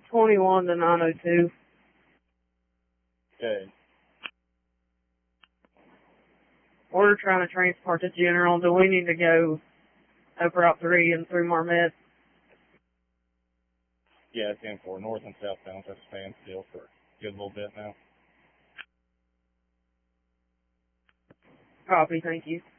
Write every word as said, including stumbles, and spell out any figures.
twenty-one to nine oh two. Okay. We're trying to transport to General. Do we need to go up Route three and through Marmet? Yeah, it's ten four. North and southbound. That's standstill for a good little bit now. Copy, thank you.